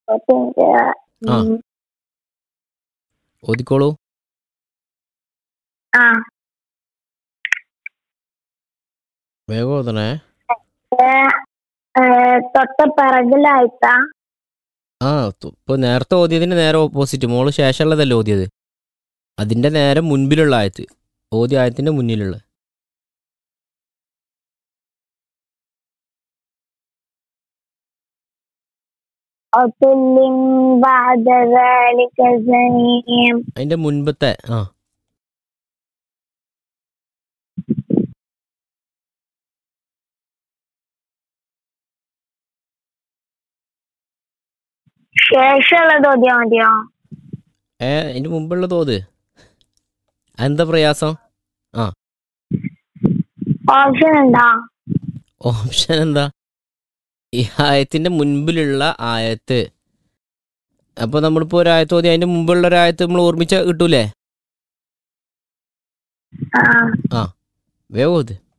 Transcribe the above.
പിന്നെ ആ ഓതിക്കോളൂ. ആ വേഗം ഓതണേ. തൊട്ട പിറകിലായിട്ടാ ആ ഇപ്പൊ നേരത്തെ ഓതിയതിന്റെ നേരെ ഓപ്പോസിറ്റ്, മോള് ശേഷമുള്ളതല്ലേ ഓതിയത്, അതിന്റെ നേരെ മുൻപിലുള്ള ആയത്ത്, ഓതിയ ആയത്തിന്റെ മുന്നിലുള്ള. ഒത്തുല്ലിം ബഅദ ദാലിക സനീം. അതിന്റെ മുൻപത്തെ ശേഷമുള്ളത് ഓതിയാ മതിയോ? അതിന്റെ മുമ്പുള്ളത് ഓത്. എന്താ പ്രയാസം? ആ ഓപ്ഷൻ ഉണ്ടോ? ഓപ്ഷൻ എന്താ? ഈ ആയത്തിന്റെ മുൻപിലുള്ള ആയത്ത്. അപ്പൊ നമ്മളിപ്പോ ഒരു ആയത്ത് ഓതി അതിന്റെ മുമ്പുള്ള ഒരു ആയത്ത് നമ്മൾ ഓർമ്മിച്ച കിട്ടൂലേ? ആ ആ വേഗം ഓത്.